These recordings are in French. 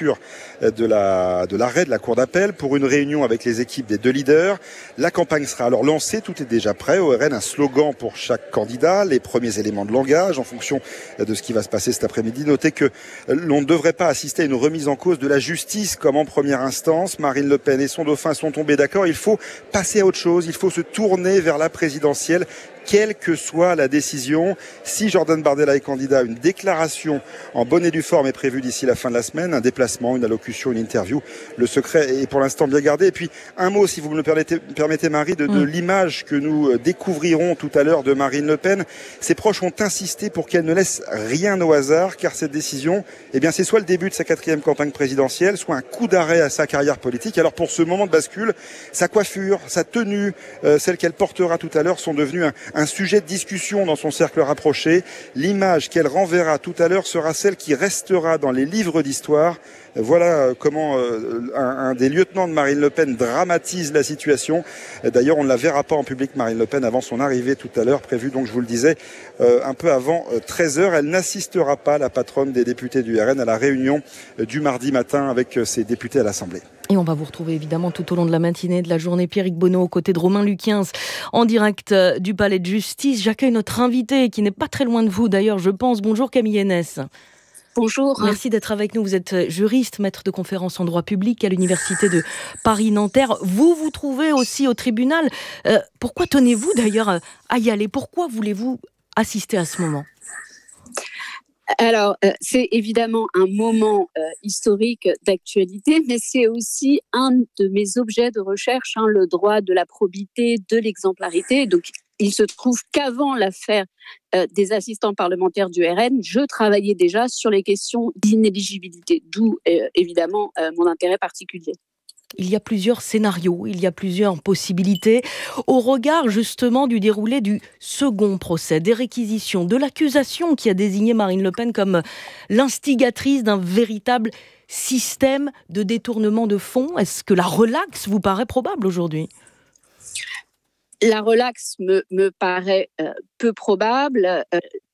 lecture de l'arrêt de la Cour d'appel pour une réunion avec les équipes des deux leaders. La campagne sera alors lancée, tout est déjà prêt. Au RN, un slogan pour chaque candidat, les premiers éléments de langage en fonction de ce qui va se passer cet après-midi. Notez que l'on ne devrait pas assister à une remise en cause de la justice comme en première instance. Marine Le Pen et son dauphin sont tombés d'accord. Il faut passer à autre chose. Il faut se tourner vers la présidentielle, quelle que soit la décision. Si Jordan Bardella est candidat, une déclaration en bonne et due forme est prévue d'ici la fin de la semaine, un déplacement, une allocution, une interview. Le secret est pour l'instant bien gardé. Et puis un mot, si vous me le permettez Marie, de l'image que nous découvrirons tout à l'heure de Marine Le Pen. Ses proches ont insisté pour qu'elle ne laisse rien au hasard, car cette décision, c'est soit le début de sa 4e campagne présidentielle, soit un coup d'arrêt à sa carrière politique. Alors pour ce moment de bascule, sa coiffure, sa tenue, celle qu'elle portera tout à l'heure sont devenues un sujet de discussion dans son cercle rapproché. L'image qu'elle renverra tout à l'heure sera celle qui restera dans les livres d'histoire. Voilà comment un des lieutenants de Marine Le Pen dramatise la situation. D'ailleurs, on ne la verra pas en public, Marine Le Pen, avant son arrivée tout à l'heure, prévue, donc je vous le disais, un peu avant 13h. Elle n'assistera pas, la patronne des députés du RN, à la réunion du mardi matin avec ses députés à l'Assemblée. Et on va vous retrouver évidemment tout au long de la matinée, de la journée, Pierrick Bonneau aux côtés de Romain Luquiens en direct du Palais de Justice. J'accueille notre invité qui n'est pas très loin de vous d'ailleurs, je pense. Bonjour Camille Hainès. Bonjour. Merci d'être avec nous. Vous êtes juriste, maître de conférences en droit public à l'Université de Paris-Nanterre. Vous vous trouvez aussi au tribunal. Pourquoi tenez-vous d'ailleurs à y aller ? Pourquoi voulez-vous assister à ce moment ? Alors, c'est évidemment un moment historique d'actualité, mais c'est aussi un de mes objets de recherche, le droit de la probité, de l'exemplarité. Donc, il se trouve qu'avant l'affaire des assistants parlementaires du RN, je travaillais déjà sur les questions d'inéligibilité, d'où évidemment mon intérêt particulier. Il y a plusieurs scénarios, il y a plusieurs possibilités. Au regard justement du déroulé du second procès, des réquisitions, de l'accusation qui a désigné Marine Le Pen comme l'instigatrice d'un véritable système de détournement de fonds, est-ce que la relaxe vous paraît probable aujourd'hui ? La relaxe me paraît peu probable.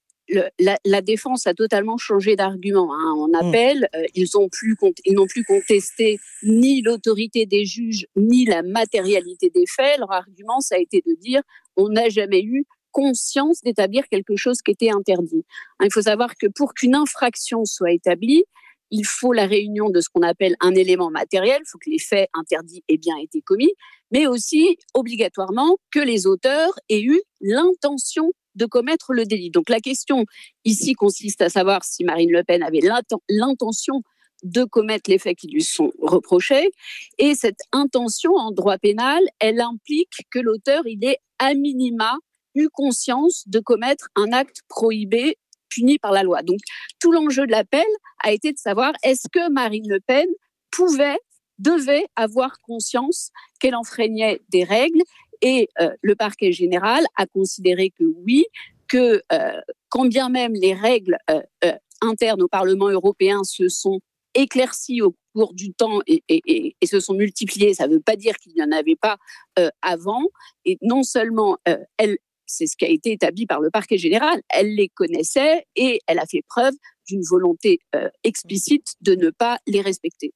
La défense a totalement changé d'argument. En appel, ils n'ont plus contesté ni l'autorité des juges, ni la matérialité des faits. Leur argument, ça a été de dire on n'a jamais eu conscience d'établir quelque chose qui était interdit. Il faut savoir que pour qu'une infraction soit établie, il faut la réunion de ce qu'on appelle un élément matériel. Il faut que les faits interdits aient bien été commis, mais aussi obligatoirement que les auteurs aient eu l'intention de commettre le délit. Donc la question ici consiste à savoir si Marine Le Pen avait l'intention de commettre les faits qui lui sont reprochés. Et cette intention en droit pénal, elle implique que l'auteur, il ait à minima eu conscience de commettre un acte prohibé, puni par la loi. Donc tout l'enjeu de l'appel a été de savoir est-ce que Marine Le Pen devait avoir conscience qu'elle enfreignait des règles. Et le parquet général a considéré que oui, que quand bien même les règles internes au Parlement européen se sont éclaircies au cours du temps et se sont multipliées, ça ne veut pas dire qu'il n'y en avait pas avant. Et non seulement c'est ce qui a été établi par le parquet général, elle les connaissait et elle a fait preuve d'une volonté explicite de ne pas les respecter.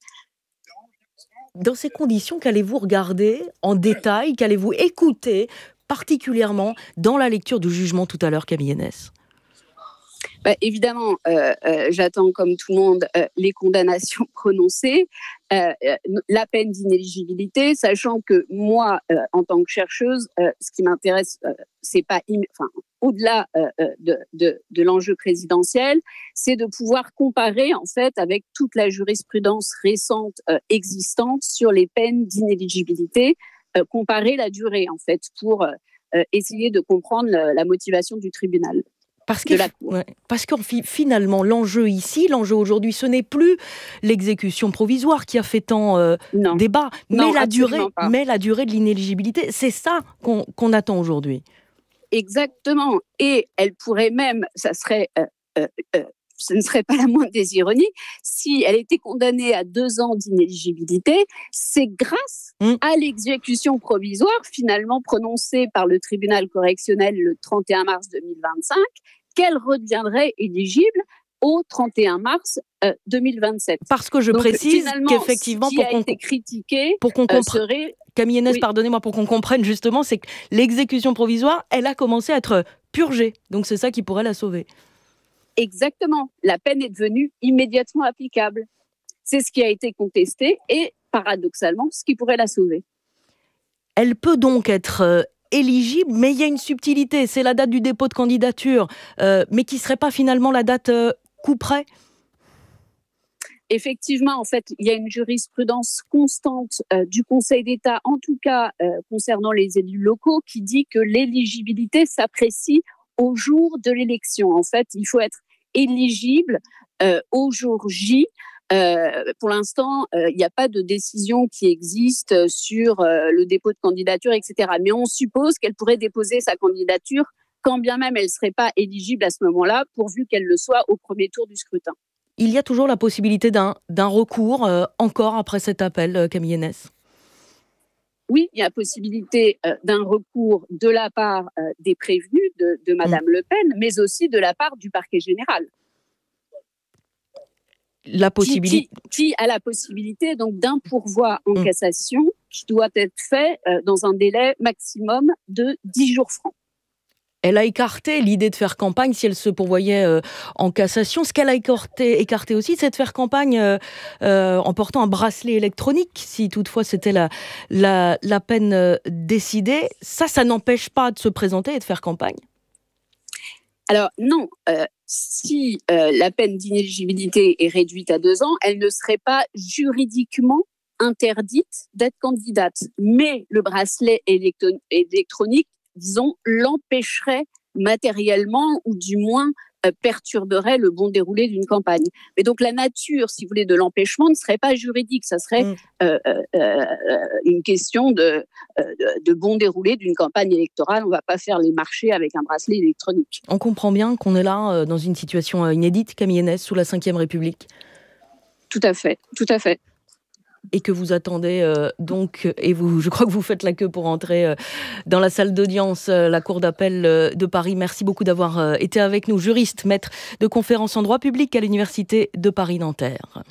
Dans ces conditions, qu'allez-vous regarder en détail, qu'allez-vous écouter particulièrement dans la lecture du jugement tout à l'heure, Camille Hainès ? Évidemment, j'attends comme tout le monde les condamnations prononcées, la peine d'inéligibilité, sachant que moi, en tant que chercheuse, ce qui m'intéresse, c'est pas, au-delà de l'enjeu présidentiel, c'est de pouvoir comparer en fait avec toute la jurisprudence récente existante sur les peines d'inéligibilité, comparer la durée en fait pour essayer de comprendre la motivation du tribunal. Parce que finalement, l'enjeu aujourd'hui, ce n'est plus l'exécution provisoire qui a fait tant débat, mais la durée de l'inéligibilité. C'est ça qu'on attend aujourd'hui. Exactement. Et elle pourrait même, ce ne serait pas la moindre des ironies, si elle était condamnée à 2 ans d'inéligibilité, c'est grâce à l'exécution provisoire finalement prononcée par le tribunal correctionnel le 31 mars 2025 qu'elle redeviendrait éligible au 31 mars 2027. Parce que je précise qu'effectivement, ce qui a été critiqué serait... Camille Hainès, pardonnez-moi, pour qu'on comprenne justement, c'est que l'exécution provisoire, elle a commencé à être purgée. Donc c'est ça qui pourrait la sauver. Exactement. La peine est devenue immédiatement applicable. C'est ce qui a été contesté et, paradoxalement, ce qui pourrait la sauver. Elle peut donc être éligible, mais il y a une subtilité. C'est la date du dépôt de candidature, mais qui ne serait pas finalement la date coup près. Effectivement, en fait, il y a une jurisprudence constante du Conseil d'État, en tout cas concernant les élus locaux, qui dit que l'éligibilité s'apprécie au jour de l'élection. En fait, il faut être éligible au jour J. Pour l'instant, il n'y a pas de décision qui existe sur le dépôt de candidature, etc. Mais on suppose qu'elle pourrait déposer sa candidature quand bien même elle ne serait pas éligible à ce moment-là, pourvu qu'elle le soit au premier tour du scrutin. Il y a toujours la possibilité d'un recours encore après cet appel, Camille Hainès? Oui, il y a la possibilité d'un recours de la part des prévenus de Madame Le Pen, mais aussi de la part du parquet général. La possibilité... qui a la possibilité donc d'un pourvoi en cassation qui doit être fait dans un délai maximum de 10 jours francs. Elle a écarté l'idée de faire campagne si elle se pourvoyait en cassation. Ce qu'elle a écarté aussi, c'est de faire campagne en portant un bracelet électronique, si toutefois c'était la peine décidée. Ça n'empêche pas de se présenter et de faire campagne? Alors non, si la peine d'inéligibilité est réduite à 2 ans, elle ne serait pas juridiquement interdite d'être candidate. Mais le bracelet électronique, disons, l'empêcherait matériellement ou du moins perturberait le bon déroulé d'une campagne. Mais donc la nature, si vous voulez, de l'empêchement ne serait pas juridique, ça serait une question de bon déroulé d'une campagne électorale. On ne va pas faire les marchés avec un bracelet électronique. On comprend bien qu'on est là dans une situation inédite, Camille Hainès, sous la Ve République. Tout à fait, tout à fait. Et que vous attendez donc, et je crois que vous faites la queue pour entrer dans la salle d'audience, la Cour d'appel de Paris. Merci beaucoup d'avoir été avec nous. Juriste, maître de conférences en droit public à l'Université de Paris-Nanterre.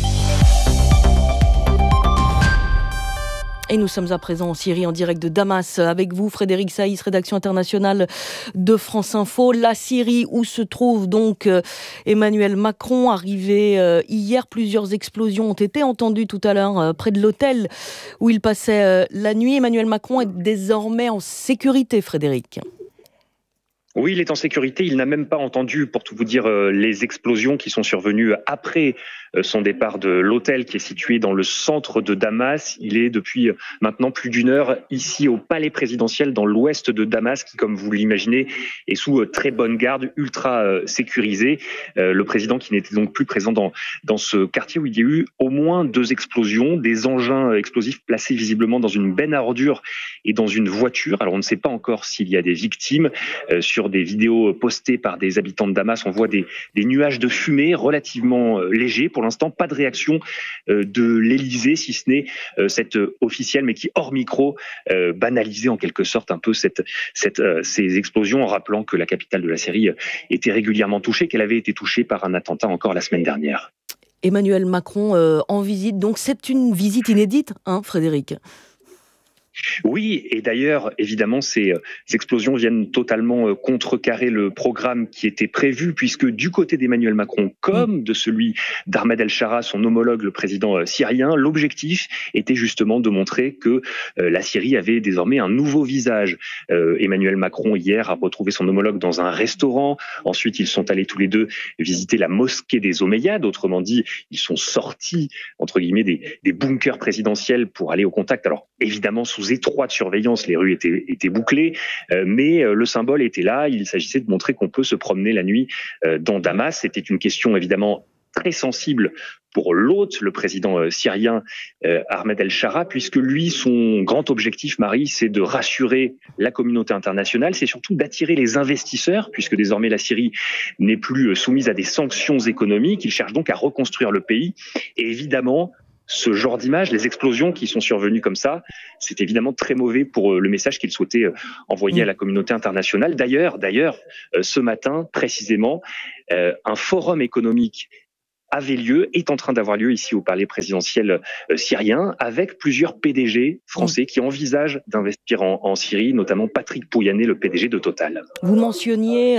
Et nous sommes à présent en Syrie, en direct de Damas, avec vous, Frédéric Saïs, rédaction internationale de France Info. La Syrie, où se trouve donc Emmanuel Macron, arrivé hier. Plusieurs explosions ont été entendues tout à l'heure près de l'hôtel où il passait la nuit. Emmanuel Macron est désormais en sécurité, Frédéric. Oui, il est en sécurité. Il n'a même pas entendu, pour tout vous dire, les explosions qui sont survenues après son départ de l'hôtel qui est situé dans le centre de Damas. Il est depuis maintenant plus d'1 heure ici au palais présidentiel dans l'ouest de Damas qui, comme vous l'imaginez, est sous très bonne garde, ultra sécurisé. Le président qui n'était donc plus présent dans ce quartier où il y a eu au moins 2 explosions, des engins explosifs placés visiblement dans une benne à ordures et dans une voiture. Alors on ne sait pas encore s'il y a des victimes. Sur des vidéos postées par des habitants de Damas, on voit des nuages de fumée relativement légers. Pour l'instant, pas de réaction de l'Élysée, si ce n'est cette officielle, mais qui, hors micro, banalisait en quelque sorte un peu ces explosions, en rappelant que la capitale de la Syrie était régulièrement touchée, qu'elle avait été touchée par un attentat encore la semaine dernière. Emmanuel Macron en visite, donc c'est une visite inédite, hein, Frédéric ? Oui, et d'ailleurs, évidemment, ces explosions viennent totalement contrecarrer le programme qui était prévu, puisque du côté d'Emmanuel Macron, comme de celui d'Ahmed El-Shara, son homologue, le président syrien, l'objectif était justement de montrer que la Syrie avait désormais un nouveau visage. Emmanuel Macron, hier, a retrouvé son homologue dans un restaurant. Ensuite, ils sont allés tous les deux visiter la mosquée des Omeyyades. Autrement dit, ils sont sortis, entre guillemets, des bunkers présidentiels pour aller au contact. Alors, évidemment, sous étroite surveillance, les rues étaient bouclées, mais le symbole était là. Il s'agissait de montrer qu'on peut se promener la nuit dans Damas. C'était une question évidemment très sensible pour l'hôte, le président syrien Ahmed El-Shara, puisque lui, son grand objectif, Marie, c'est de rassurer la communauté internationale, c'est surtout d'attirer les investisseurs, puisque désormais la Syrie n'est plus soumise à des sanctions économiques. Il cherche donc à reconstruire le pays. Et évidemment, ce genre d'images, les explosions qui sont survenues comme ça, c'est évidemment très mauvais pour le message qu'il souhaitait envoyer à la communauté internationale. D'ailleurs, ce matin, précisément, un forum économique est en train d'avoir lieu ici au palais présidentiel syrien, avec plusieurs PDG français qui envisagent d'investir en Syrie, notamment Patrick Pouyanné, le PDG de Total. Vous mentionniez